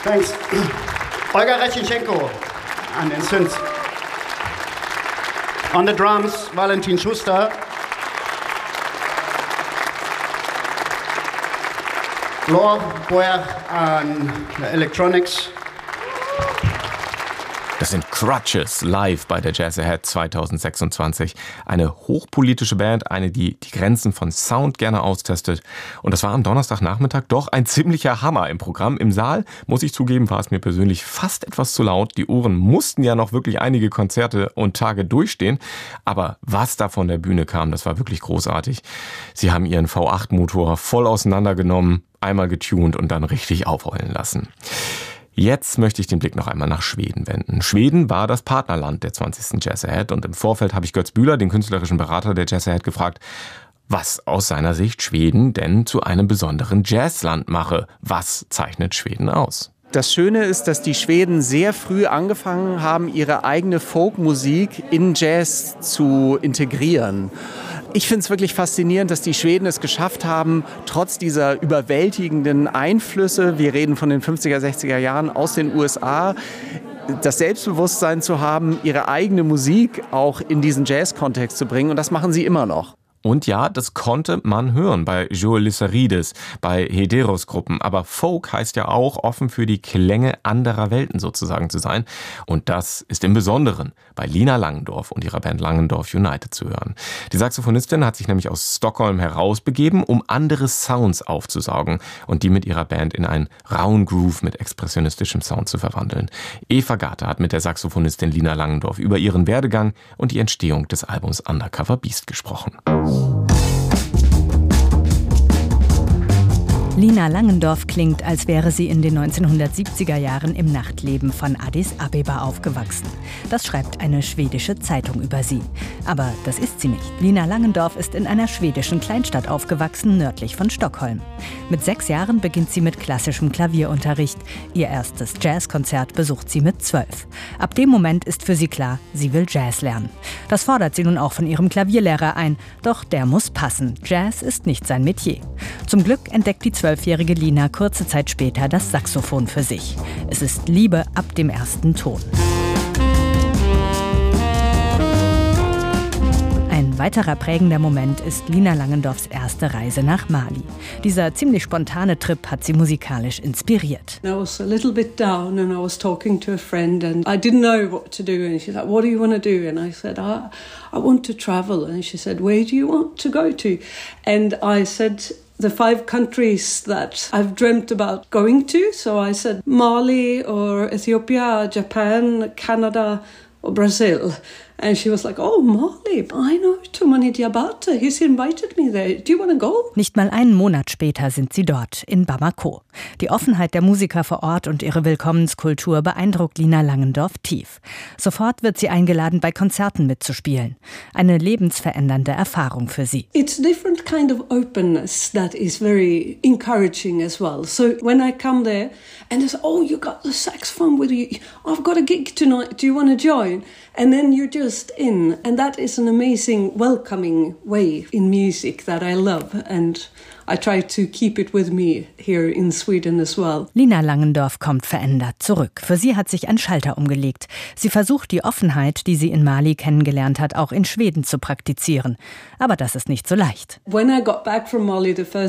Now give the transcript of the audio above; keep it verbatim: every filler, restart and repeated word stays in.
Thanks. Olga Reschenschenko an den Synths. On the drums, Valentin Schuster. Laure Boer an Electronics. Das sind Crutches live bei der Jazz Ahead zwanzig sechsundzwanzig. Eine hochpolitische Band, eine, die die Grenzen von Sound gerne austestet. Und das war am Donnerstagnachmittag doch ein ziemlicher Hammer im Programm. Im Saal, muss ich zugeben, war es mir persönlich fast etwas zu laut. Die Ohren mussten ja noch wirklich einige Konzerte und Tage durchstehen. Aber was da von der Bühne kam, das war wirklich großartig. Sie haben ihren V acht Motor voll auseinandergenommen, einmal getuned und dann richtig aufheulen lassen. Jetzt möchte ich den Blick noch einmal nach Schweden wenden. Schweden war das Partnerland der zwanzigsten Jazz Ahead und im Vorfeld habe ich Götz Bühler, den künstlerischen Berater der Jazz Ahead, gefragt, was aus seiner Sicht Schweden denn zu einem besonderen Jazzland mache. Was zeichnet Schweden aus? Das Schöne ist, dass die Schweden sehr früh angefangen haben, ihre eigene Folkmusik in Jazz zu integrieren. Ich finde es wirklich faszinierend, dass die Schweden es geschafft haben, trotz dieser überwältigenden Einflüsse, wir reden von den fünfziger, sechziger Jahren aus den U S A, das Selbstbewusstsein zu haben, ihre eigene Musik auch in diesen Jazz-Kontext zu bringen. Und das machen sie immer noch. Und ja, das konnte man hören bei Joel Lissarides, bei Hederos-Gruppen. Aber Folk heißt ja auch, offen für die Klänge anderer Welten sozusagen zu sein. Und das ist im Besonderen bei Lina Langendorf und ihrer Band Langendorf United zu hören. Die Saxophonistin hat sich nämlich aus Stockholm herausbegeben, um andere Sounds aufzusaugen und die mit ihrer Band in einen rauen Groove mit expressionistischem Sound zu verwandeln. Eva Garte hat mit der Saxophonistin Lina Langendorf über ihren Werdegang und die Entstehung des Albums Undercover Beast gesprochen. Lina Langendorf klingt, als wäre sie in den neunzehnhundertsiebziger Jahren im Nachtleben von Addis Abeba aufgewachsen. Das schreibt eine schwedische Zeitung über sie. Aber das ist sie nicht. Lina Langendorf ist in einer schwedischen Kleinstadt aufgewachsen, nördlich von Stockholm. Mit sechs Jahren beginnt sie mit klassischem Klavierunterricht. Ihr erstes Jazzkonzert besucht sie mit zwölf. Ab dem Moment ist für sie klar, sie will Jazz lernen. Das fordert sie nun auch von ihrem Klavierlehrer ein. Doch der muss passen. Jazz ist nicht sein Metier. Zum Glück entdeckt die zwölfjährige Lina kurze Zeit später das Saxophon für sich. Es ist Liebe ab dem ersten Ton. Ein weiterer prägender Moment ist Lina Langendorfs erste Reise nach Mali. Dieser ziemlich spontane Trip hat sie musikalisch inspiriert. I was a little bit down and I was talking to a friend and I didn't know what to do and she's like, what do you want to do? And I said, I, I want to travel. And she said, where do you want to go to? And I said, the five countries that I've dreamt about going to. So I said Mali or Ethiopia, Japan, Canada or Brazil. And she was like, oh, Mali, I know Tumani Diabate. He's invited me there. Do you want to go? Nicht mal einen Monat später sind sie dort, in Bamako. Die Offenheit der Musiker vor Ort und ihre Willkommenskultur beeindruckt Lina Langendorf tief. Sofort wird sie eingeladen, bei Konzerten mitzuspielen. Eine lebensverändernde Erfahrung für sie. It's a different kind of openness that is very encouraging as well. So when I come there and they say, oh, you got the saxophone with you. I've got a gig tonight. Do you want to join? And then you're just in. And that is an amazing, welcoming way in music that I love. And I try to keep it with me here in Sweden as well. Lina Langendorf kommt verändert zurück. Für sie hat sich ein Schalter umgelegt. Sie versucht, die Offenheit, die sie in Mali kennengelernt hat, auch in Schweden zu praktizieren. Aber das ist nicht so leicht. When I got back from Mali the first